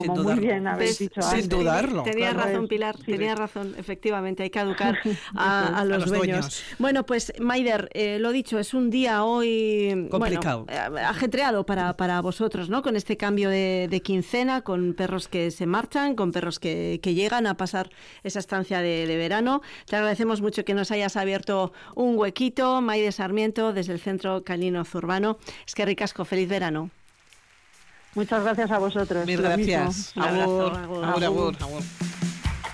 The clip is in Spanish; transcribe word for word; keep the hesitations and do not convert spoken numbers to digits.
como muy bien habéis dicho sin antes. dudarlo. Tenía claro. razón, Pilar, Sí, tenía sí. razón, efectivamente, hay que educar a, a, los, a los dueños. dueños. Bueno, pues Maider, eh, lo dicho, es un día hoy complicado, bueno, eh, ajetreado para, para vosotros, ¿no? Con este cambio de, de quincena, con perros que se marchan, con perros que, que llegan a pasar esa estancia de, de verano. Te agradecemos mucho que nos hayas abierto un huequito, Maider Sarmiento, desde el Centro Canino Zurbano. Es que ricasco, feliz verano. Muchas gracias a vosotros. Mil Lo gracias. mismo. Un abrazo, Agur, agur. agur, agur, agur.